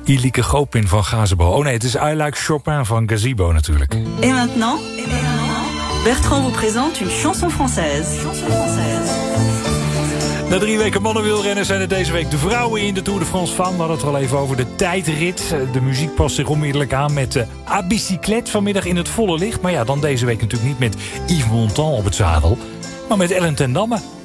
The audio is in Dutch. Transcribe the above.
Ilike Gopin van Gazebo. Oh nee, het is I Like Chopin van Gazebo natuurlijk. Et maintenant, Bertrand vous présente une chanson française. Na 3 weken mannenwielrennen zijn er deze week de vrouwen in de Tour de France van. We hadden het er al even over de tijdrit. De muziek past zich onmiddellijk aan met de à bicyclette vanmiddag in het volle licht. Maar ja, dan deze week natuurlijk niet met Yves Montand op het zadel, maar met Ellen ten Damme.